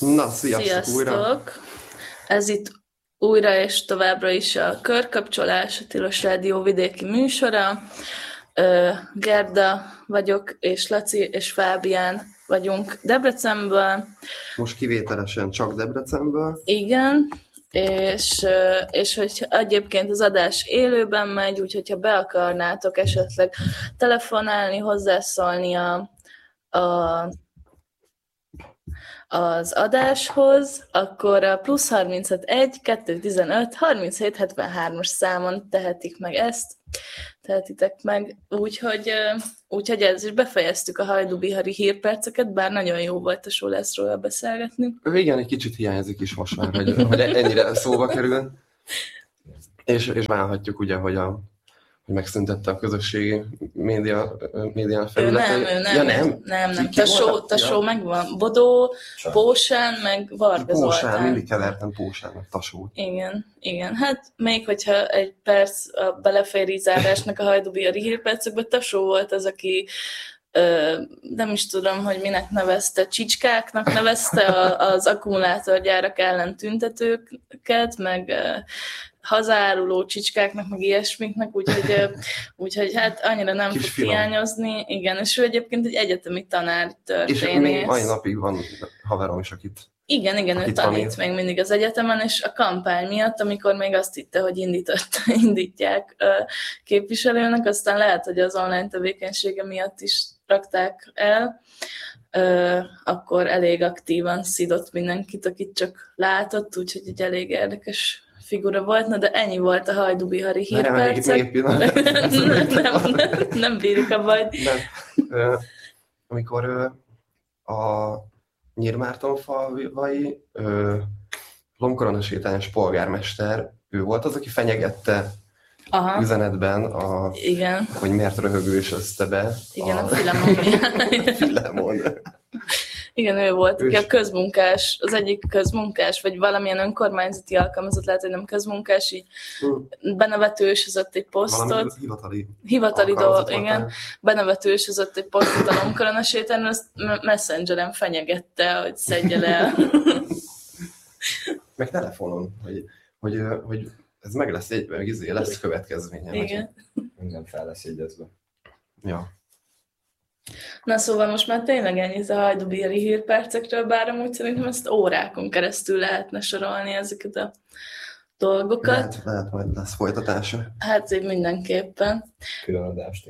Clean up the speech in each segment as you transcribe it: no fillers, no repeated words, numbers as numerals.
Na, sziasztok újra! Ez itt újra és továbbra is a Körkapcsolás, a Tilos Rádió vidéki műsora. Gerda vagyok, és Laci és Fábián vagyunk Debrecenből. Most kivételesen csak Debrecenből. Igen, és hogy egyébként az adás élőben megy, úgyhogy ha be akarnátok esetleg telefonálni, hozzászólni az adáshoz, akkor a plusz 351 215 37 73-as számon tehetitek meg, úgyhogy ez is befejeztük a Hajdú-Bihari hírperceket, bár nagyon jó volt a show, lesz róla beszélgetni. Igen, egy kicsit hiányzik is most már, hogy ennyire szóba kerül, és várhatjuk ugye, hogy megszüntette a közösségi média felületet. Nem. Tasó megvan. Bodó, Pósán, meg Varga Zoltán. Pósán, mindig kevertem Pósán, meg Tasót. Igen. Hát még hogyha egy perc a belefér zárásnak a Hajdú-Bihari hírpercekbe, Tasó volt az, aki nem is tudom, hogy minek nevezte, csicskáknak nevezte az akkumulátorgyárak ellen tüntetőket, meg hazáruló csicskáknak, meg ilyesmiknek, úgyhogy hát annyira nem fog hiányozni. Igen, és ő egyébként egy egyetemi tanár történész. És mai napig van haverom is, akit Igen, ő tanít még mindig az egyetemen, és a kampány miatt, amikor még azt hitte, hogy indítják képviselőnek, aztán lehet, hogy az online tevékenysége miatt is rakták el, akkor elég aktívan szidott mindenkit, akit csak látott, úgyhogy egy elég érdekes figura volt, de ennyi volt a Hajdú-Bihari hírpercek. Nem bírjuk a bajt. Amikor a Nyírmártonfalvai lomkoronasétányos polgármester, ő volt az, aki fenyegette üzenetben, igen. hogy miért röhögősözte be. Igen, a Filemon. Igen, ő volt, aki a közmunkás, az egyik közmunkás, vagy valamilyen önkormányzati alkalmazott, lehet, hogy nem közmunkás, így benevetősözött egy posztot. Hivatali dolog, igen. Benevetősözött egy posztot a lomkoronasétányon, azt Messengeren fenyegette, hogy szedje le. Meg telefonon, hogy ez meg lesz lesz következménye. Igen. Minden fel lesz jegyezve. Ja. Na szóval most már tényleg ennyi a Hajdú-Bihari hírpercekről, bár amúgy szerintem ezt órákon keresztül lehetne sorolni ezeket a dolgokat. Lehet majd lesz folytatása. Hát így mindenképpen. Különadást.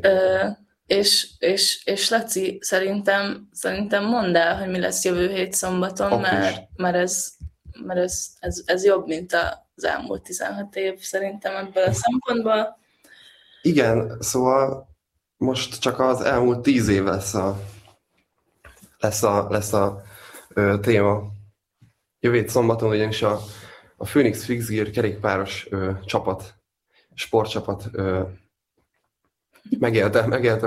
És Laci, szerintem mondd el, hogy mi lesz jövő hét szombaton, mert ez jobb, mint az elmúlt 16 év szerintem ebből a szempontból. Igen, szóval most csak az elmúlt 10 év lesz a téma. Jövő hét szombaton ugyanis a Phoenix Fixed Gear kerékpáros sportcsapat megélte,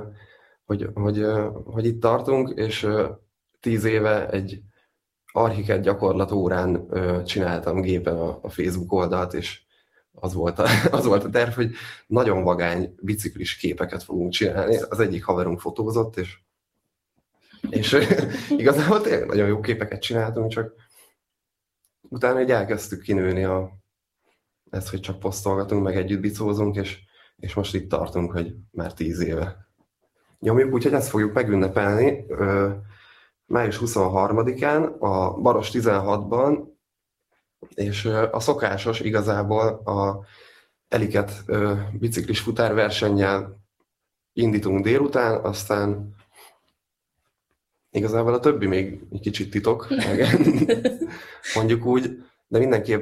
hogy itt tartunk, és 10 éve egy Archicad gyakorlat órán csináltam gépen a Facebook oldalt, és az volt a terv, hogy nagyon vagány biciklis képeket fogunk csinálni. Az egyik haverunk fotózott, és igazából tényleg nagyon jó képeket csináltunk, csak utána így elkezdtük kinőni ezt, hogy csak posztolgatunk, meg együtt bicózunk, és most itt tartunk, hogy már 10 éve nyomjuk, úgyhogy ezt fogjuk megünnepelni május 23-án a Baros 16-ban, és a szokásos igazából a Eliket biciklis futárversennyel indítunk délután, aztán igazából a többi még egy kicsit titok, mondjuk úgy, de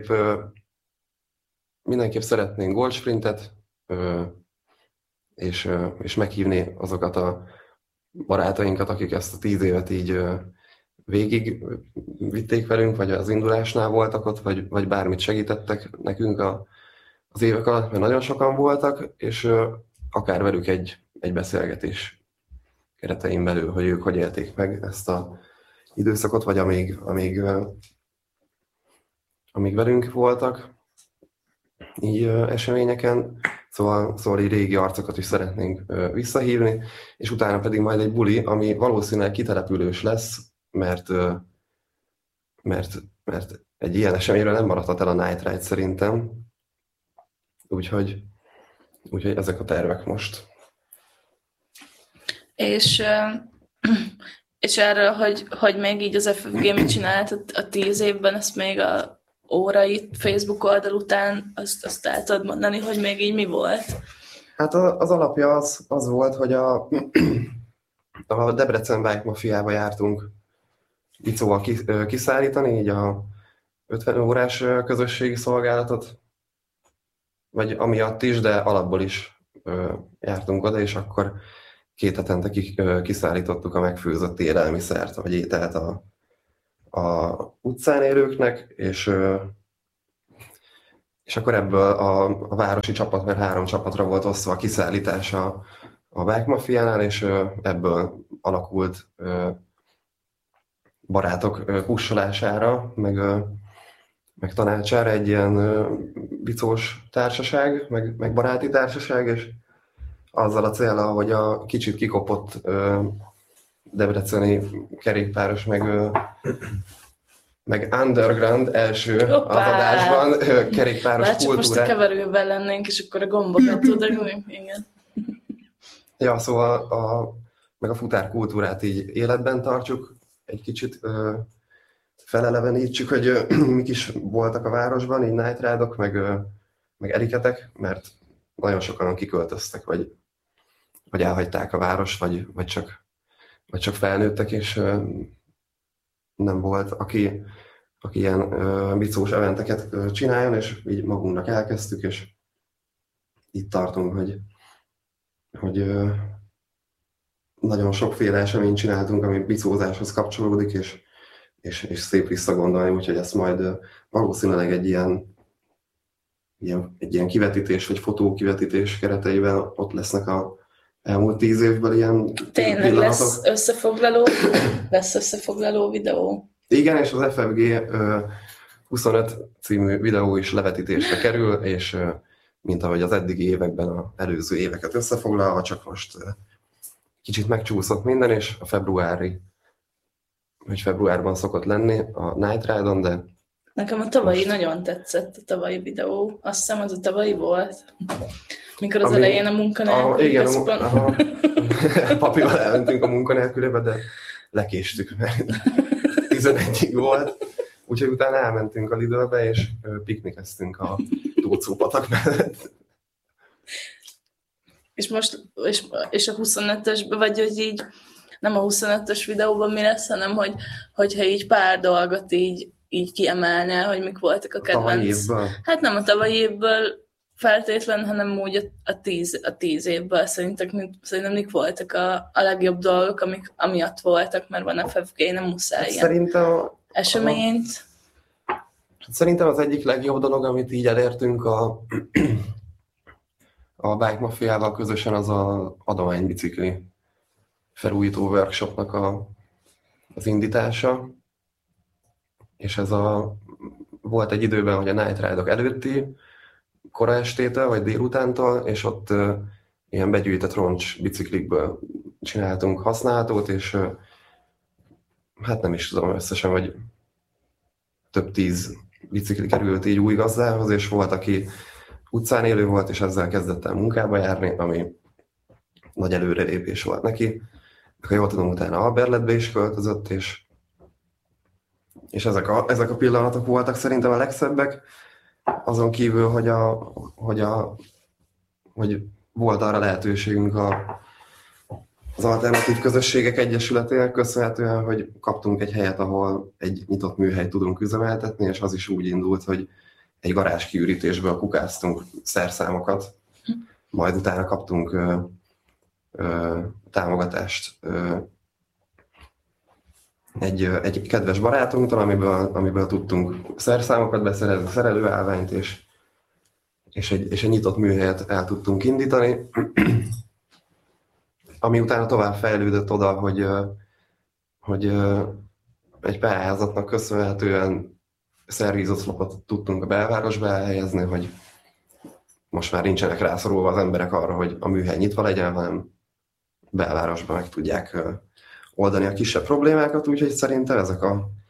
mindenképp szeretnénk goldsprintet, és meghívni azokat a barátainkat, akik ezt a 10 évet így végig vitték velünk, vagy az indulásnál voltak ott, vagy bármit segítettek nekünk az évek alatt, mert nagyon sokan voltak, és akár velük egy beszélgetés keretein belül, hogy ők hogy élték meg ezt az időszakot, vagy amíg velünk voltak így eseményeken. Szóval így régi arcokat is szeretnénk visszahívni, és utána pedig majd egy buli, ami valószínűleg kitelepülős lesz, mert mert egy ilyen eseményről nem maradhat el a Night Ride szerintem. Úgyhogy ezek a tervek most. És erről, hogy még így az FFG mit csinált a 10 évben, ezt még a órai Facebook oldal után, azt el tudod mondani, hogy még így mi volt? Hát az alapja az volt, hogy a Debrecen Bike Mafiába jártunk Icóval kiszállítani, így a 50 órás közösségi szolgálatot, vagy amiatt is, de alapból is jártunk oda, és akkor 2 hetente kiszállítottuk a megfőzött élelmiszert, vagy ételt a utcán élőknek, és akkor ebből a városi csapat, mert 3 csapatra volt osztva a kiszállítás a Bike Mafiánál, és ebből alakult barátok kussolására, meg tanácsára egy ilyen bicós társaság, meg baráti társaság, és azzal a céllal, hogy a kicsit kikopott debreceni kerékpáros, meg underground első az adásban kerékpáros kultúrát. Csak most a keverőben lennénk, és akkor a gombokat tudok, igen. Ja, szóval meg a futárkultúrát így életben tartsuk, egy kicsit felelevenítsük, hogy mik is voltak a városban, így night ride-ok, meg eriketek, mert nagyon sokan kiköltöztek, vagy elhagyták a város, vagy csak felnőttek, és nem volt, aki ilyen bicós eventeket csináljon, és így magunknak elkezdtük, és itt tartunk, hogy nagyon sokféle eseményt csináltunk, ami bicózáshoz kapcsolódik, és szép visszagondolni, úgyhogy ezt majd valószínűleg egy ilyen kivetítés, vagy fotókivetítés kereteiben ott lesznek a elmúlt 10 évben ilyen tényleg pillanatok. Lesz összefoglaló videó. Igen, és az FFG 25 című videó is levetítésre kerül, és mint ahogy az eddigi években az előző éveket összefoglalva, csak most kicsit megcsúszott minden, és a februárban szokott lenni a Night Ride-on, de nekem a tavalyi nagyon tetszett, a tavalyi videó. Azt hiszem, az a tavalyi volt. Mikor az elején a munkanélküli. Igen, papival elmentünk a munkanélkülébe, de lekéstük, mert 11-ig volt. Úgyhogy utána elmentünk a Lidlbe, és piknikeztünk a Tóczó-patak mellett. És most, és a 25-ös, vagy hogy így, nem a 25-ös videóban mi lesz, hanem hogyha így pár dolgot így kiemelne, hogy mik voltak a kedvenc. Tavalyi évből? Hát nem a tavalyi évből feltétlen, hanem úgy a 10 évből szerintem mik voltak a legjobb dolgok, amik amiatt voltak, mert van FFG, nem muszáj ilyen eseményt. Szerintem az egyik legjobb dolog, amit így elértünk a Bike Mafiával közösen, az az adománybicikli felújító workshopnak az indítása. És ez volt egy időben, hogy a Night Ride-ok előtti kora estétől, vagy délutántól, és ott ilyen begyűjtett roncs biciklikből csináltunk használhatót, és hát nem is tudom összesen, vagy több 10 bicikli került így új gazdához, és volt, aki utcán élő volt, és ezzel kezdett el munkába járni, ami nagy előrelépés volt neki. Ha jól tudom, utána Alberletbe is költözött, és ezek a pillanatok voltak szerintem a legszebbek, azon kívül, hogy volt arra lehetőségünk az Alternatív Közösségek Egyesületének köszönhetően, hogy kaptunk egy helyet, ahol egy nyitott műhelyt tudunk üzemeltetni, és az is úgy indult, hogy egy garázskiürítésből kukáztunk szerszámokat, majd utána kaptunk támogatást egy kedves barátunktól, amiből tudtunk szerszámokat beszerezni, szerelőállványt, és egy nyitott műhelyet el tudtunk indítani, ami utána tovább fejlődött oda, hogy egy pályázatnak köszönhetően szervízoszlopot tudtunk a belvárosba elhelyezni, hogy most már nincsenek rászorulva az emberek arra, hogy a műhely nyitva legyen, hanem belvárosban meg tudják oldani a kisebb problémákat, úgyhogy szerintem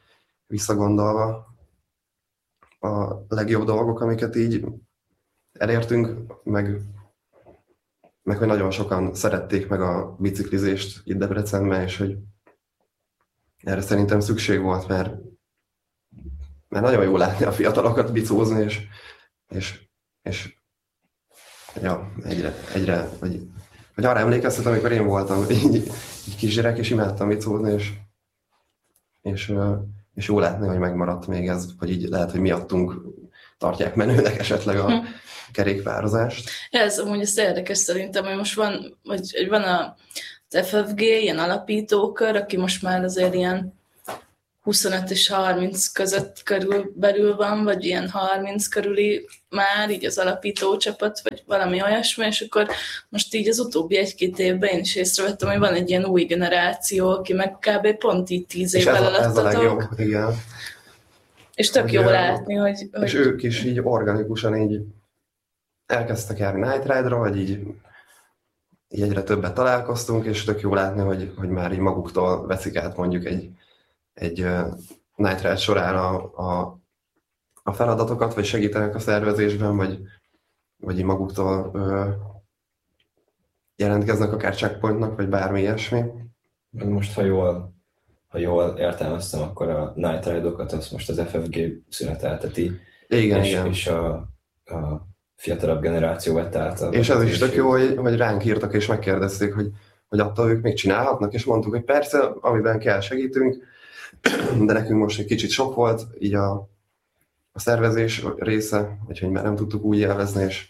visszagondolva a legjobb dolgok, amiket így elértünk, meg hogy nagyon sokan szerették meg a biciklizést itt Debrecenben, és hogy erre szerintem szükség volt, mert nagyon jó látni a fiatalokat bicózni, és ja, egyre vagy arra emlékeztet, amikor én voltam így kisgyerek, és imádtam bicózni, és jó látni, hogy megmaradt még ez, hogy így lehet, hogy miattunk tartják menőnek esetleg a kerékpározást. Ez amúgy ez érdekes szerintem, hogy most van az FFG, ilyen alapítókör, aki most már azért ilyen 25 és 30 között körülbelül van, vagy ilyen 30 körüli már, így az alapító csapat, vagy valami olyasmi, és akkor most így az utóbbi 1-2 évben én is észrevettem, hogy van egy ilyen új generáció, aki meg kb. Pont így 10 évvel alattatok. Ez a legjobb, igen. És tök jó látni, hogy... És ők is így organikusan így elkezdtek járni Night Ride-ra, vagy így egyre többet találkoztunk, és tök jó látni, hogy már így maguktól veszik át mondjuk egy Night Ride során a feladatokat, vagy segítenek a szervezésben, vagy így maguktól jelentkeznek akár checkpointnak, vagy bármi ilyesmi. Most, ha jól értelmeztem, akkor a Night Ride-okat azt most az FFG szünetelteti. Igen. És a fiatalabb generáció vett át. És ez is tök jó, hogy ránk írtak és megkérdezték, hogy attól ők még csinálhatnak, és mondtuk, hogy persze, amiben kell segítünk, de nekünk most egy kicsit sok volt, így a szervezés része, úgyhogy már nem tudtuk úgy élvezni, és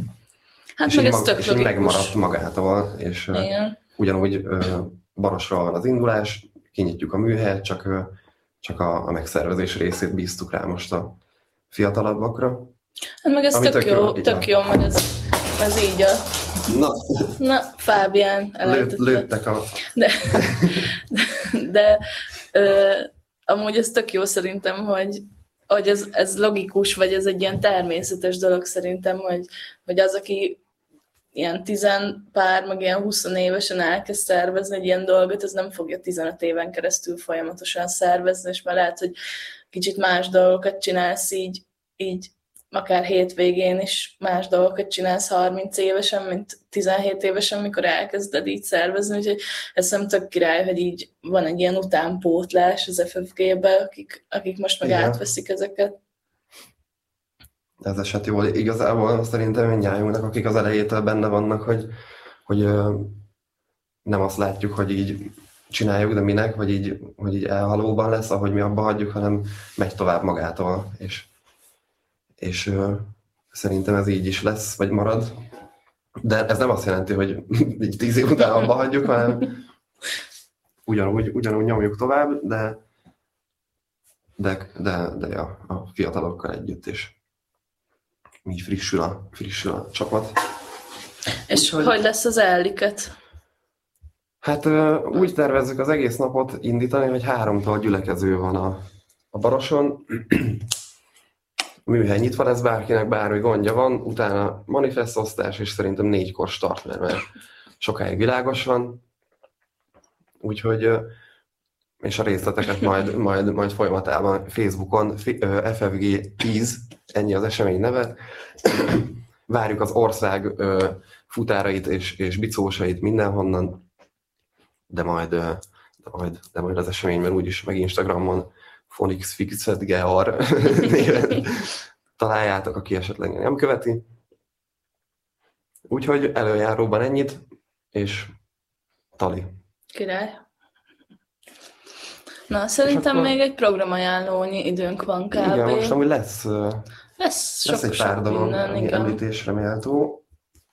megmaradt magától, és ugyanúgy Barosról van az indulás, kinyitjuk a műhelyet, csak a megszervezés részét bíztuk rá most a fiatalabbakra. Hát meg ez tök jó, mert ez így a... Na, Fábián lőttek a... De amúgy ez tök jó szerintem, hogy ez logikus, vagy ez egy ilyen természetes dolog szerintem, hogy az, aki ilyen 10 pár, meg ilyen 20 évesen elkezd szervezni egy ilyen dolgot, az nem fogja 15 éven keresztül folyamatosan szervezni, és már lehet, hogy kicsit más dolgokat csinálsz így akár hétvégén is más dolgokat csinálsz 30 évesen, mint 17 évesen, mikor elkezded így szervezni, úgyhogy ez nem tök király, hogy így van egy ilyen utánpótlás az FFG-be, akik most meg átveszik ezeket. Ez eset jól. Igazából szerintem mindnyájunknak, akik az elejétől benne vannak, hogy nem azt látjuk, hogy így csináljuk, de minek, hogy így elhalóban lesz, ahogy mi abba hagyjuk, hanem megy tovább magától, és szerintem ez így is lesz, vagy marad. De ez nem azt jelenti, hogy így 10 év után abba hagyjuk, hanem ugyanúgy nyomjuk tovább, de ja, a fiatalokkal együtt is. Így frissül a csapat. És hogy lesz az elliket? Hát úgy tervezzük az egész napot indítani, hogy 3-tól gyülekező van a Baroson. A műhely nyitva lesz, bárkinek bármi gondja van, utána manifestosztás, és szerintem 4-kor start, mert sokáig világos van. Úgyhogy, és a részleteket majd folyamatában Facebookon, FFG 10, ennyi az esemény neve. Várjuk az ország futárait és bicósait mindenhonnan, de majd az eseményben úgyis meg Instagramon PhoenixFixedGear néven találjátok, aki esetleg nem követi. Úgyhogy előjáróban ennyit, és Tali. Király. Na, szerintem még egy programajánlónyi időnk van kb. Igen, most amúgy lesz egy pár dolog, ami említésre méltó.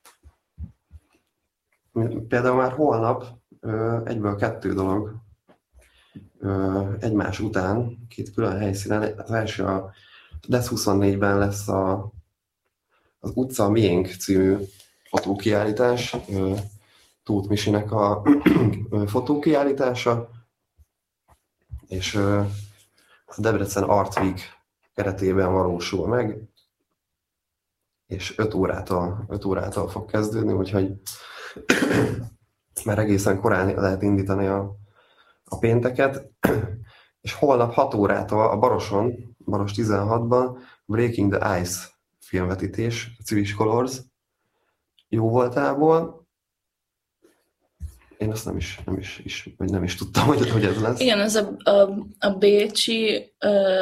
Például már holnap egyből 2 dolog egymás után, 2 külön helyszínen. Az első a DESZ 24-ben lesz az Utca a Miénk című fotókiállítás, Tóth Misinek a fotókiállítása, és a Debrecen Art Week keretében valósul meg, és 5 órától fog kezdődni, úgyhogy már egészen korán lehet indítani a pénteket. és holnap 6 órától a Baroson, Baros 16-ban Breaking the Ice filmvetítés, a Civis Colors jó voltából. Én azt nem is tudtam, hogy ez lesz. Igen, ez a bécsi,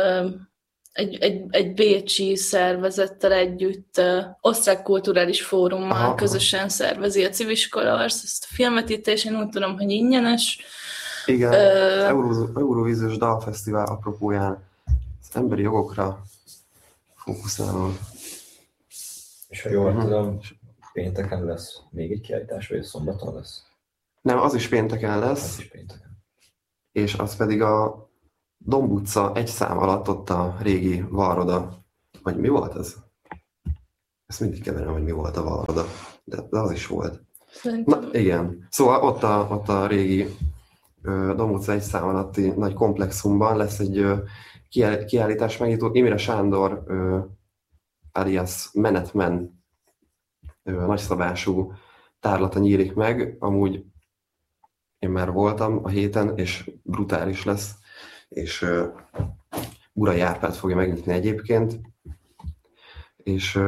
egy bécsi szervezettel együtt, osztrák kulturális fórummal közösen szervezi a Civis Colors, ezt a filmvetítés, én úgy tudom, hogy ingyenes. Igen, Eurovíziós Dalfesztivál apropóján az emberi jogokra fókuszáló. És ha jól tudom, pénteken lesz még egy kiállítás, vagy szombaton lesz? Nem, az is pénteken lesz. Az is pénteken. És az pedig a Domb utca 1 szám alatt, ott a régi Valroda. Vagy mi volt ez? Ezt mindig keverem, hogy mi volt a Valroda. De az is volt. Szerintem... Na, igen. Szóval ott a régi Domb utca 1 szám alatti nagy komplexumban lesz egy kiállítás megnyitó. Imre Sándor alias Menetmen nagyszabású tárlata nyílik meg. Amúgy én már voltam a héten, és brutális lesz. És Urai Árpád fogja megnyitni egyébként. És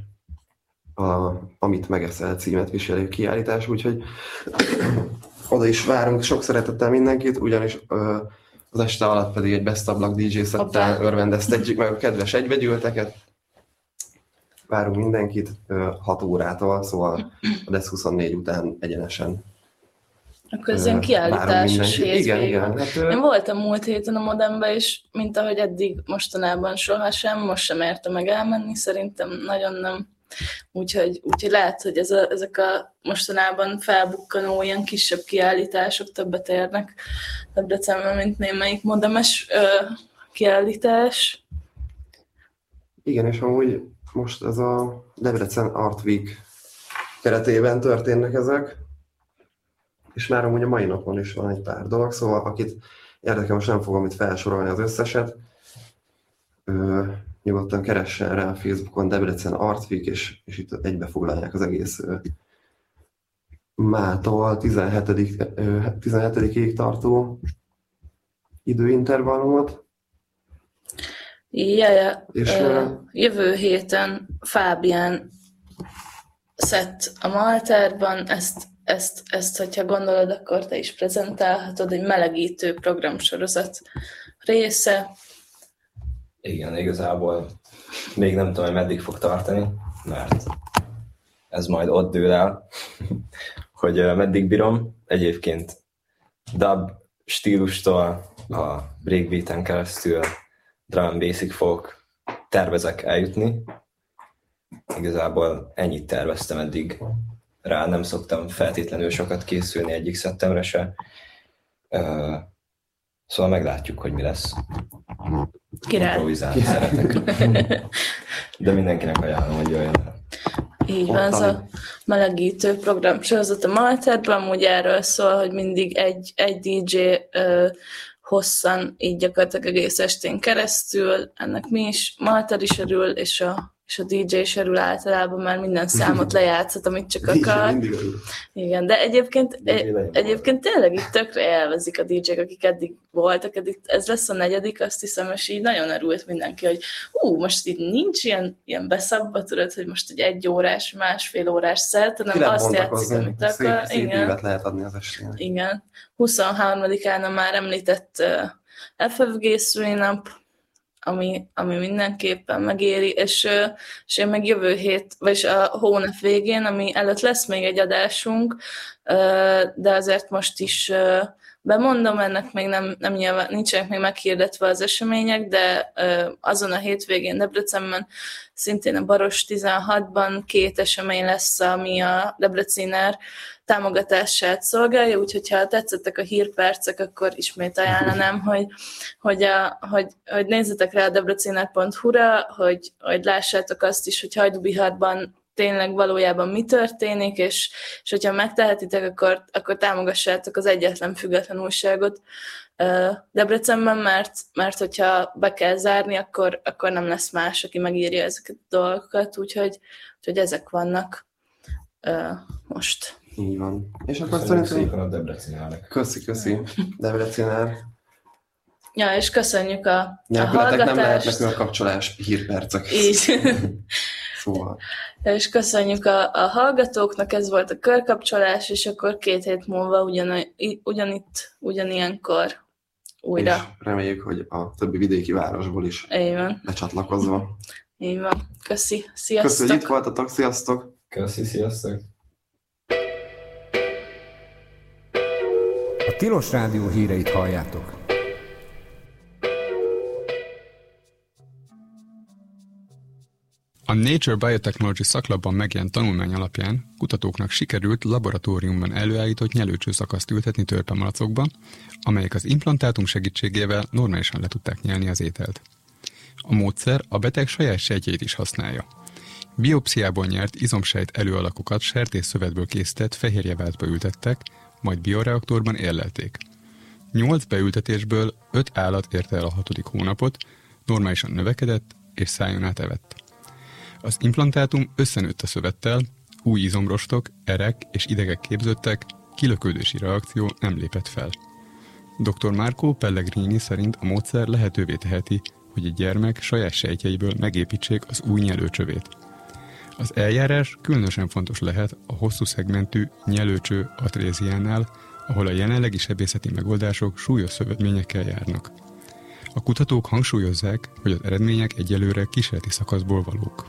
Amit megeszel címet viselő kiállítás, úgyhogy oda is várunk sok szeretettel mindenkit, ugyanis az este alatt pedig egy Best Ablak DJ szettel örvendeztetjük meg a kedves egybegyűlteket. Várunk mindenkit 6 órától, szóval a DESZ 24 után egyenesen. Akkor ez ilyen kiállításos hétvég. Igen. Hát, én voltam múlt héten a Modembe, és mint ahogy eddig mostanában sohasem, most sem érte meg elmenni, szerintem nagyon nem. Úgyhogy lehet, hogy ezek a mostanában felbukkanó ilyen kisebb kiállítások többet érnek Debrecenben, mint némelyik modemes kiállítás. Igen, és amúgy most ez a Debrecen Art Week keretében történnek ezek, és már amúgy a mai napon is van egy pár dolog, szóval akit érdekel, most nem fogom itt felsorolni az összeset, nyugodtan keressen rá a Facebookon Debrecen Art Week, és itt egybefoglalják az egész mától 17-ig tartó időintervallumot. És jövő héten Fábián szett a Maltárban, ezt, hogyha gondolod, akkor te is prezentálhatod, egy melegítő programsorozat része. Igen, igazából még nem tudom, hogy meddig fog tartani, mert ez majd ott dől el, hogy meddig bírom. Egyébként dub stílustól a breakbeaten keresztül drum and basic folk tervezek eljutni. Igazából ennyit terveztem eddig. Rá nem szoktam feltétlenül sokat készülni egyik szettemre se. Szóval meglátjuk, hogy mi lesz. Király. Improvizálni szeretek. De mindenkinek ajánlom, hogy jöjjön el. Így van, ez a melegítő programsorozat a Maltárban, amúgy erről szól, hogy mindig egy DJ hosszan, így gyakorlatilag egész estén keresztül, ennek mi is, Maltár is örül, és a DJ is örül általában, már minden számot lejátszott, amit csak akar. Igen, de egyébként tényleg itt tökre élvezik a DJ-k, akik eddig voltak, ez lesz a 4., azt hiszem, és így nagyon örült mindenki, hogy most itt nincs ilyen beszabba, tudod, hogy most egy 1 órás, 1,5 órás szert, hanem azt játszik, amit akar. Szép évet lehet adni az estének. Igen. 23-án már említett FFG szülinap, ami mindenképpen megéri, és én meg jövő hét, vagyis a hónap végén, ami előtt lesz még egy adásunk, de azért most is bemondom, ennek még nem nyilván, nincsenek még meghirdetve az események, de azon a hétvégén Debrecenben, szintén a Baros 16-ban 2 esemény lesz, ami a Debreciner támogatását szolgálja, úgyhogy ha tetszettek a hírpercek, akkor ismét ajánlanám, hogy nézzetek rá a debreciner.hu-ra, hogy lássátok azt is, hogy Hajdúbiharban tényleg valójában mi történik, és hogyha megtehetitek, akkor támogassátok az egyetlen független újságot Debrecenben, mert hogyha be kell zárni, akkor nem lesz más, aki megírja ezeket a dolgokat, úgyhogy ezek vannak most. Így van. És akkor szerintem szerintem... a Debrecinernek. Köszi, Debreciner. Ja, és köszönjük a Nélkületek nem lehetnek hallgatást. körkapcsolás hírpercek. Így. Szóval. És köszönjük a hallgatóknak, ez volt a körkapcsolás, és akkor 2 hét múlva ugyanitt, ugyanilyenkor újra. És reméljük, hogy a többi vidéki városból is lecsatlakozva. Így van. Köszi. Sziasztok. Köszi, hogy itt voltatok. Sziasztok. Köszi, sziasztok. A Tilos Rádió híreit halljátok. A Nature Biotechnology szaklapban megjelent tanulmány alapján kutatóknak sikerült laboratóriumban előállított nyelőcsőszakaszt ültetni törpemalacokba, amelyek az implantátum segítségével normálisan le tudták nyelni az ételt. A módszer a beteg saját sejtjeit is használja. Biopsziából nyert izomsejt előalakokat sertésszövetből készített fehérjeváltba ültettek, majd bioreaktorban érlelték. 8 beültetésből 5 állat érte el a 6. hónapot, normálisan növekedett és szájon át evett. Az implantátum összenőtt a szövettel, új izomrostok, erek és idegek képződtek, kilöködési reakció nem lépett fel. Dr. Marco Pellegrini szerint a módszer lehetővé teheti, hogy egy gyermek saját sejtjeiből megépítsék az új nyelőcsövét. Az eljárás különösen fontos lehet a hosszú szegmentű nyelőcső atréziánál, ahol a jelenlegi sebészeti megoldások súlyos szövődményekkel járnak. A kutatók hangsúlyozzák, hogy az eredmények egyelőre kísérleti szakaszból valók.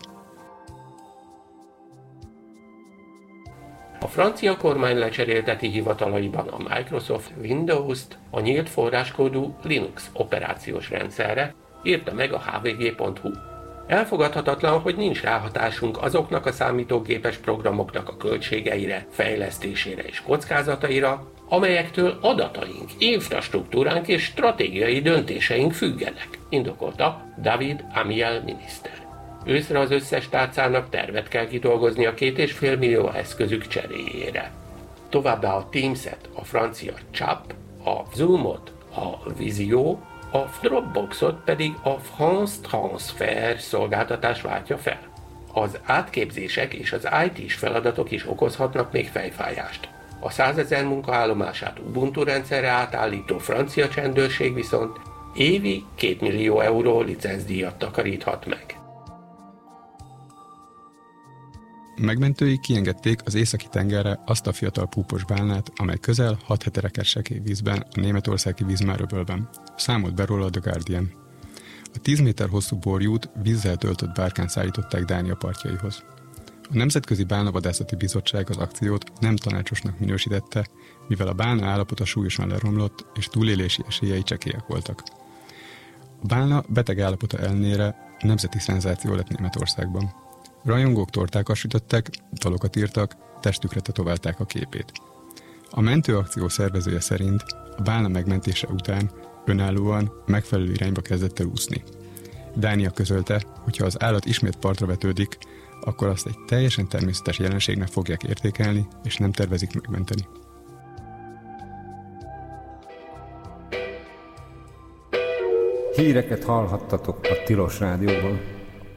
A francia kormány lecserélteti hivatalaiban a Microsoft Windows-t a nyílt forráskódú Linux operációs rendszerre, írta meg a hvg.hu. Elfogadhatatlan, hogy nincs ráhatásunk azoknak a számítógépes programoknak a költségeire, fejlesztésére és kockázataira, amelyektől adataink, infrastruktúránk és stratégiai döntéseink függenek, indokolta David Amiel miniszter. Őszre az összes tárcának tervet kell kidolgozni a 2,5 millió eszközük cseréjére. Továbbá a Teams-et, a francia CHAP, a Zoom-ot, a Visio, a Dropboxot pedig a France Transfer szolgáltatás váltja fel. Az átképzések és az IT-s feladatok is okozhatnak még fejfájást. A 100 000 munkaállomását Ubuntu rendszerre átállító francia csendőrség viszont évi 2 millió euró licencdíjat takaríthat meg. Megmentői kiengedték az északi tengerre azt a fiatal púpos bálnát, amely közel 6 hete rekedt sekély vízben a németországi vízmáröbölben. Számolt be róla a The Guardian. A 10 méter hosszú borjút vízzel töltött bárkán szállították Dánia partjaihoz. A Nemzetközi Bálnavadászati Bizottság az akciót nem tanácsosnak minősítette, mivel a bálna állapota súlyosan leromlott és túlélési esélyei csekélyek voltak. A bálna beteg állapota ellenére nemzeti szenzáció lett Németországban. Rajongók tortákat sütöttek, dalokat írtak, testükre tetoválták a képét. A mentőakció szervezője szerint a bálna megmentése után önállóan megfelelő irányba kezdett el úszni. Dánia közölte, hogy ha az állat ismét partra vetődik, akkor azt egy teljesen természetes jelenségnek fogják értékelni, és nem tervezik megmenteni. Híreket hallhattatok a Tilos Rádióban.